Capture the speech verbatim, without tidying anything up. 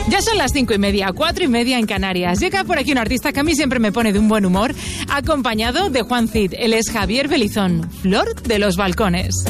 Ya son las cinco y media, cuatro y media en Canarias. Llega por aquí un artista que a mí siempre me pone de un buen humor, acompañado de Juan Cid. Él es Javier Belizón, Flor de los Balcones.